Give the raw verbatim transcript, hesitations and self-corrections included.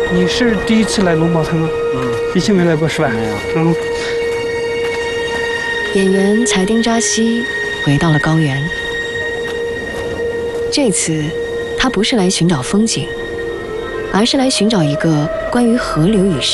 你是第一次来龙宝滩吗？ 嗯， 以前没来过是吧？ 没有。 嗯。 演员柴丁扎西回到了高原，这次他不是来寻找风景，而是来寻找一个关于河流与